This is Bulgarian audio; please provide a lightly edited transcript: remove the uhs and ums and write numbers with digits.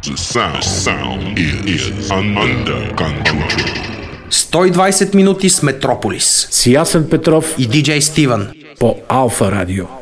sound is under control. 120 минути с Метрополис. С Ясен Петров и диджей Стивън по Алфа Радио.